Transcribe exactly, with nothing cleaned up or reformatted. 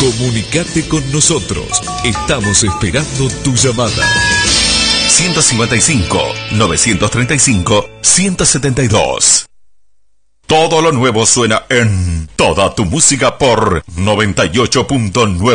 Comunicate con nosotros. Estamos esperando tu llamada. ciento cincuenta y cinco, novecientos treinta y cinco, ciento setenta y dos. Todo lo nuevo suena en Toda tu música por noventa y ocho punto nueve.